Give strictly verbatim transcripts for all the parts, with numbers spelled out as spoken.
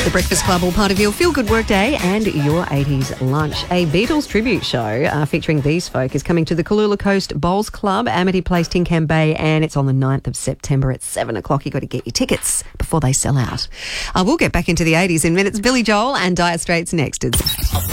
The Breakfast Club, all part of your feel-good workday and your eighties lunch. A Beatles tribute show uh, featuring these folk is coming to the Kalula Coast Bowls Club, Amity Place, Tinkham Bay, and it's on the ninth of September at seven o'clock. You've got to get your tickets before they sell out. Uh, we'll get back into the eighties in minutes. Billy Joel and Dire Straits next. It's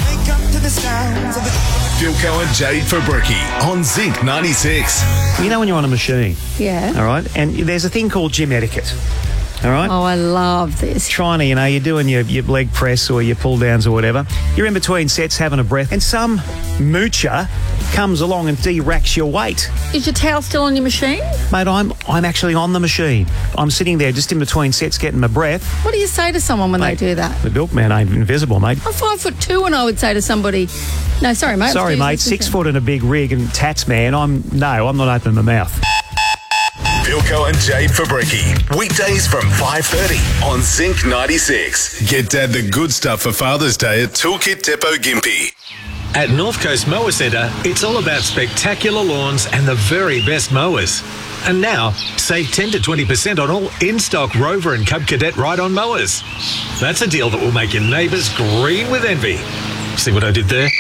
Philco and Jade Fabricki on Zinc ninety-six. You know when you're on a machine, Yeah. all right, and there's a thing called gym etiquette, all right? Oh, I love this. Trying to, you know, you're doing your, your leg press or your pull downs or whatever. You're in between sets having a breath, and some moocher comes along and de-racks your weight. Is your towel still on your machine? Mate, I'm I'm actually on the machine. I'm sitting there just in between sets getting my breath. What do you say to someone when Mate, they do that? The milkman ain't invisible, mate. I'm five foot two and I would say to somebody, no, sorry, mate. Sorry, mate, six foot and a big rig and tats, man. I'm, no, I'm not opening my mouth. Philco and Jade Fabricki. Weekdays from five thirty on Zinc ninety-six. Get Dad the good stuff for Father's Day at Toolkit Depot Gympie. At North Coast Mower Centre, it's all about spectacular lawns and the very best mowers. And now, save ten to twenty percent on all in-stock Rover and Cub Cadet ride-on mowers. That's a deal that will make your neighbours green with envy. See what I did there?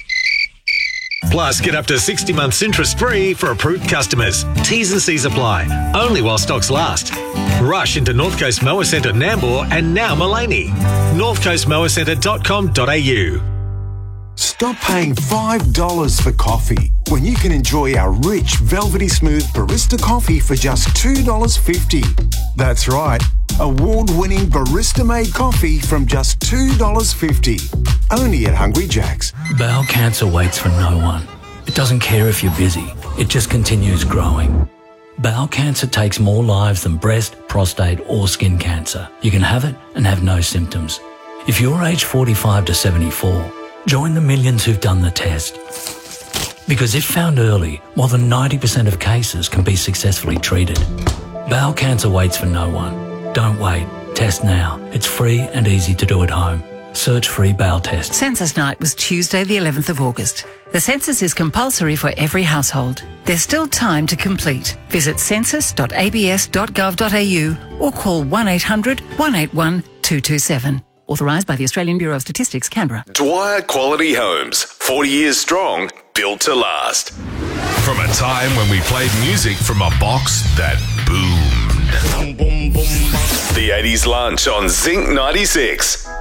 Plus, get up to sixty months interest-free for approved customers. T's and C's apply, only while stocks last. Rush into North Coast Mower Centre Nambour and now Mullaney. north coast mower centre dot com dot a u. Stop paying five dollars for coffee when you can enjoy our rich, velvety smooth barista coffee for just two dollars fifty. That's right, award-winning barista-made coffee from just two dollars fifty. Only at Hungry Jack's. Bowel cancer waits for no one. It doesn't care if you're busy. It just continues growing. Bowel cancer takes more lives than breast, prostate or skin cancer. You can have it and have no symptoms. If you're aged forty-five to seventy-four, join the millions who've done the test. Because if found early, more than ninety percent of cases can be successfully treated. Bowel cancer waits for no one. Don't wait. Test now. It's free and easy to do at home. Search free bowel test. Census night was Tuesday the eleventh of August. The census is compulsory for every household. There's still time to complete. Visit census dot a b s dot gov dot a u or call one eight hundred, one eight one, two two seven. Authorised by the Australian Bureau of Statistics, Canberra. Dwyer Quality Homes. forty years strong, built to last. From a time when we played music from a box that boomed. The eighties lunch on Zinc ninety-six.